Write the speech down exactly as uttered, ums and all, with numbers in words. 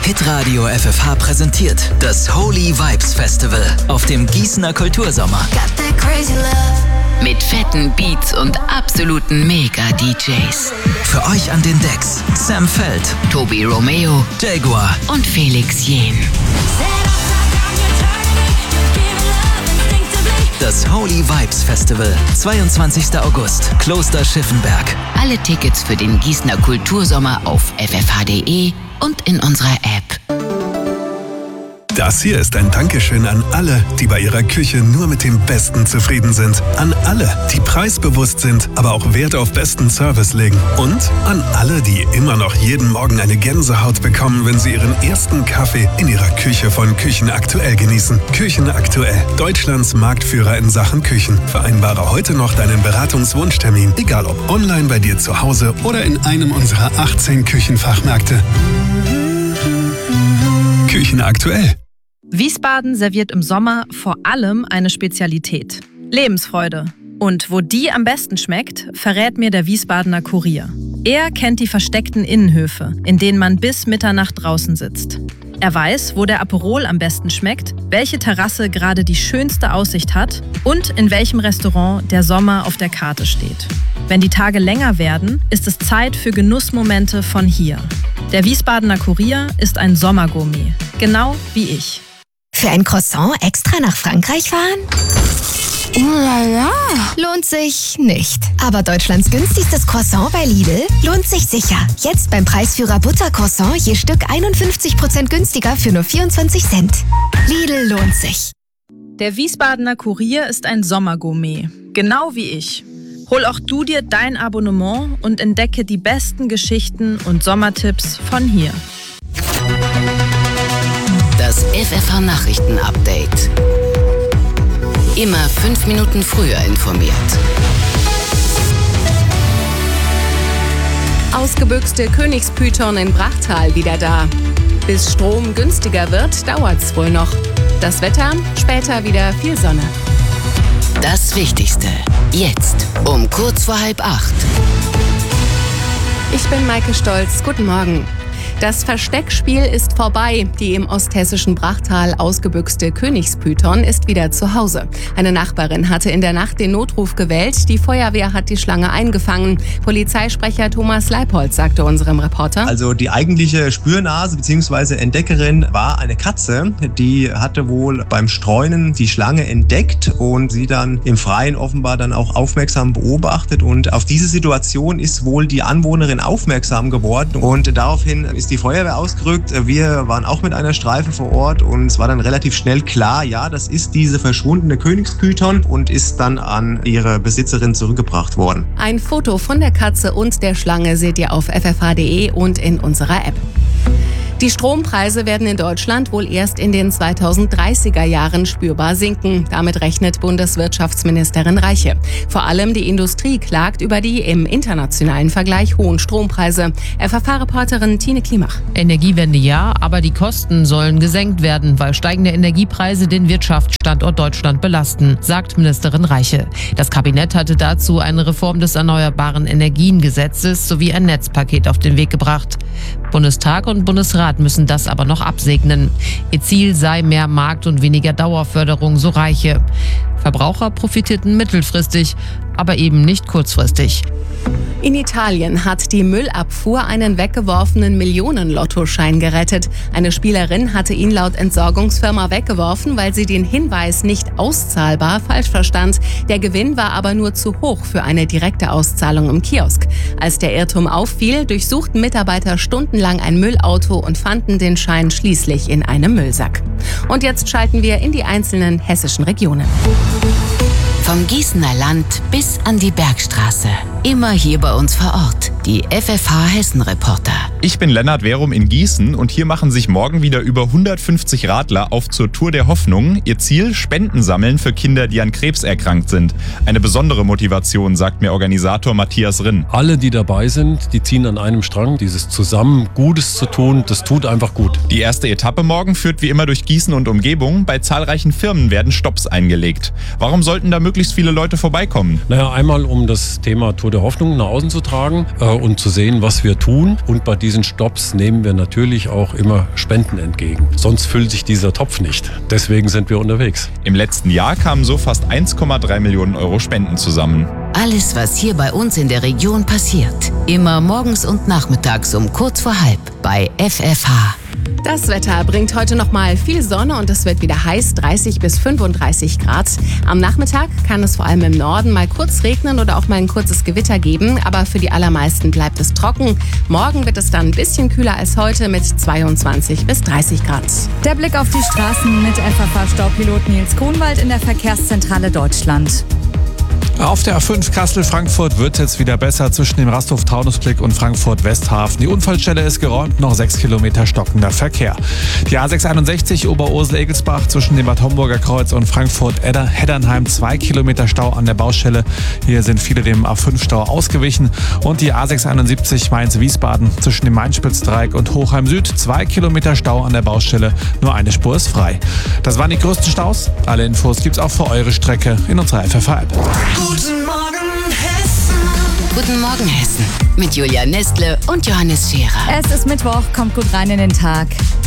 Hitradio F F H präsentiert das Holy Vibes Festival auf dem Gießener Kultursommer. Mit fetten Beats und absoluten Mega-D Js. Für euch an den Decks Sam Feld, Tobi Romeo, Jaguar und Felix Jähn. Das Holy Vibes Festival, zweiundzwanzigster August, Kloster Schiffenberg. Alle Tickets für den Gießener Kultursommer auf f f h punkt d e und in unserer App. Das hier ist ein Dankeschön an alle, die bei ihrer Küche nur mit dem Besten zufrieden sind. An alle, die preisbewusst sind, aber auch Wert auf besten Service legen. Und an alle, die immer noch jeden Morgen eine Gänsehaut bekommen, wenn sie ihren ersten Kaffee in ihrer Küche von Küchenaktuell genießen. Küchenaktuell, Deutschlands Marktführer in Sachen Küchen. Vereinbare heute noch deinen Beratungswunschtermin, egal ob online bei dir zu Hause oder in einem unserer achtzehn Küchenfachmärkte. Küchenaktuell. Wiesbaden serviert im Sommer vor allem eine Spezialität: Lebensfreude. Und wo die am besten schmeckt, verrät mir der Wiesbadener Kurier. Er kennt die versteckten Innenhöfe, in denen man bis Mitternacht draußen sitzt. Er weiß, wo der Aperol am besten schmeckt, welche Terrasse gerade die schönste Aussicht hat und in welchem Restaurant der Sommer auf der Karte steht. Wenn die Tage länger werden, ist es Zeit für Genussmomente von hier. Der Wiesbadener Kurier ist ein Sommergourmet, genau wie ich. Für ein Croissant extra nach Frankreich fahren? Oh la la. Lohnt sich nicht. Aber Deutschlands günstigstes Croissant bei Lidl lohnt sich sicher. Jetzt beim Preisführer Buttercroissant je Stück einundfünfzig Prozent günstiger für nur vierundzwanzig Cent. Lidl lohnt sich. Der Wiesbadener Kurier ist ein Sommergourmet, genau wie ich. Hol auch du dir dein Abonnement und entdecke die besten Geschichten und Sommertipps von hier. Das F F H-Nachrichten-Update. Immer fünf Minuten früher informiert. Ausgebüxte Königspython in Brachtal wieder da. Bis Strom günstiger wird, dauert's wohl noch. Das Wetter, später wieder viel Sonne. Das Wichtigste, jetzt um kurz vor halb acht. Ich bin Maike Stolz, guten Morgen. Das Versteckspiel ist vorbei. Die im osthessischen Brachtal ausgebüxte Königspython ist wieder zu Hause. Eine Nachbarin hatte in der Nacht den Notruf gewählt. Die Feuerwehr hat die Schlange eingefangen. Polizeisprecher Thomas Leipold sagte unserem Reporter: Also die eigentliche Spürnase bzw. Entdeckerin war eine Katze. Die hatte wohl beim Streunen die Schlange entdeckt und sie dann im Freien offenbar dann auch aufmerksam beobachtet. Und auf diese Situation ist wohl die Anwohnerin aufmerksam geworden und daraufhin ist die Feuerwehr ausgerückt. Wir waren auch mit einer Streife vor Ort und es war dann relativ schnell klar, ja, das ist diese verschwundene Königspython und ist dann an ihre Besitzerin zurückgebracht worden. Ein Foto von der Katze und der Schlange seht ihr auf f f h punkt d e und in unserer App. Die Strompreise werden in Deutschland wohl erst in den zweitausenddreißiger Jahren spürbar sinken. Damit rechnet Bundeswirtschaftsministerin Reiche. Vor allem die Industrie klagt über die im internationalen Vergleich hohen Strompreise. F F H-Reporterin Tine Klimach. Energiewende ja, aber die Kosten sollen gesenkt werden, weil steigende Energiepreise den Wirtschaftsstandort Deutschland belasten, sagt Ministerin Reiche. Das Kabinett hatte dazu eine Reform des Erneuerbaren Energiengesetzes sowie ein Netzpaket auf den Weg gebracht. Bundestag und Bundesrat müssen das aber noch absegnen. Ihr Ziel sei mehr Markt und weniger Dauerförderung, so Reiche. Verbraucher profitierten mittelfristig, aber eben nicht kurzfristig. In Italien hat die Müllabfuhr einen weggeworfenen Millionen-Lottoschein gerettet. Eine Spielerin hatte ihn laut Entsorgungsfirma weggeworfen, weil sie den Hinweis nicht auszahlbar falsch verstand. Der Gewinn war aber nur zu hoch für eine direkte Auszahlung im Kiosk. Als der Irrtum auffiel, durchsuchten Mitarbeiter stundenlang ein Müllauto und fanden den Schein schließlich in einem Müllsack. Und jetzt schalten wir in die einzelnen hessischen Regionen. Vom Gießener Land bis an die Bergstraße. Immer hier bei uns vor Ort. Die F F H-Hessen-Reporter. Ich bin Lennart Werum in Gießen und hier machen sich morgen wieder über hundertfünfzig Radler auf zur Tour der Hoffnung. Ihr Ziel: Spenden sammeln für Kinder, die an Krebs erkrankt sind. Eine besondere Motivation, sagt mir Organisator Matthias Rinn. Alle, die dabei sind, die ziehen an einem Strang. Dieses zusammen Gutes zu tun, das tut einfach gut. Die erste Etappe morgen führt wie immer durch Gießen und Umgebung. Bei zahlreichen Firmen werden Stopps eingelegt. Warum sollten da möglichst viele Leute vorbeikommen? Naja, einmal um das Thema Tour de der Hoffnung nach außen zu tragen äh, und zu sehen, was wir tun. Und bei diesen Stops nehmen wir natürlich auch immer Spenden entgegen. Sonst füllt sich dieser Topf nicht. Deswegen sind wir unterwegs. Im letzten Jahr kamen so fast eins Komma drei Millionen Euro Spenden zusammen. Alles, was hier bei uns in der Region passiert. Immer morgens und nachmittags um kurz vor halb bei F F H. Das Wetter bringt heute noch mal viel Sonne und es wird wieder heiß, dreißig bis fünfunddreißig Grad. Am Nachmittag kann es vor allem im Norden mal kurz regnen oder auch mal ein kurzes Gewitter geben, aber für die allermeisten bleibt es trocken. Morgen wird es dann ein bisschen kühler als heute mit zweiundzwanzig bis dreißig Grad. Der Blick auf die Straßen mit F F H-Staupilot Nils Grunwald in der Verkehrszentrale Deutschland. Auf der A fünf Kassel-Frankfurt wird es jetzt wieder besser zwischen dem Rasthof-Taunusblick und Frankfurt-Westhafen. Die Unfallstelle ist geräumt, noch sechs Kilometer stockender Verkehr. Die A sechshunderteinundsechzig Oberursel-Egelsbach zwischen dem Bad Homburger Kreuz und Frankfurt-Heddernheim, zwei Kilometer Stau an der Baustelle. Hier sind viele dem A fünf Stau ausgewichen. Und die A sechshunderteinundsiebzig Mainz-Wiesbaden zwischen dem Main-Spitz-Dreieck und Hochheim Süd, zwei Kilometer Stau an der Baustelle. Nur eine Spur ist frei. Das waren die größten Staus. Alle Infos gibt's auch für eure Strecke in unserer F F H-App. Guten Morgen Hessen. Guten Morgen Hessen. Mit Julia Nestle und Johannes Scherer. Es ist Mittwoch, kommt gut rein in den Tag.